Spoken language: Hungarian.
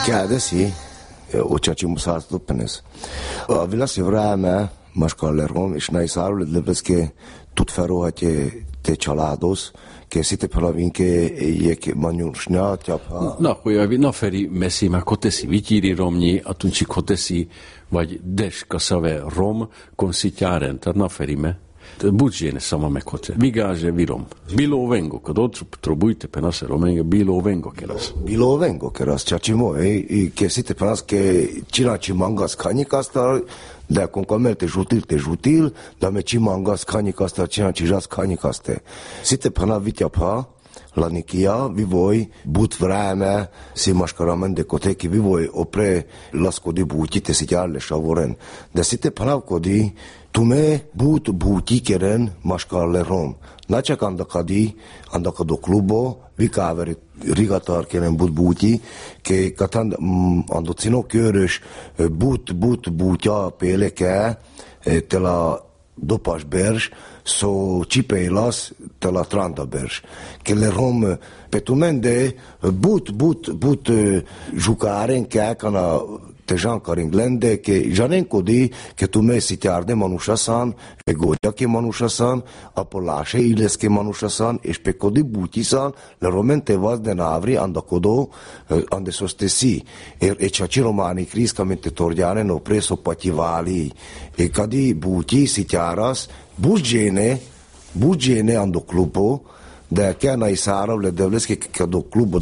Chiede sì, o ceea ce mu s-a stupens. Vila si vreme, mașcalerом, és na isarul de veske tot felul, te családos, készíti fel a vinké, ilyek manyusnya, tyapa. Na feri meszi, már koteszi vityíri romnyi, atunci koteszi, vagy deska szave rom, konszitjáren, tehát na feri me. Buđene sama me kote. Vigaže virom. Bilo vengo, kad otrobujte pe nas romenge, bilo vengo keras. Bilo vengo keras, čačimo, készíti pe nas, ke csinálci mangas kanyikasztal, de acum că merg te jutil, dar me ci mangas kanyikasztal, csinálci jas kanyikaste. Site pana vityapa, la Nikia, vi voi but vreme, si mașcaramen de coteki, vi voi opre las codi butite si chiarle șavoren. De site pana codi, tume but butikeren mașcarle rom. Na csak andakado klubo, vi káveri rigatar keren but buti, ke katan andocino körös but butja péleke, te la dopas berž, so cipeilas te la tranda berž. Ke le rom pe tumende but jucaren ke kana te jankaring lende, ke janenkodi, ke tume si tiarde manușasan, pe godia ke manușasan, apolașe iles ke manușasan, és pe kodi butisan, le romen te vaz de navri, andakodo, ande sostesi. E ceaci romani cris, ca mente tordiane, no preso pativali. E cadi buti si tiaras, buđene ando klubo, de chiar n-ai sară, le devlesc că do club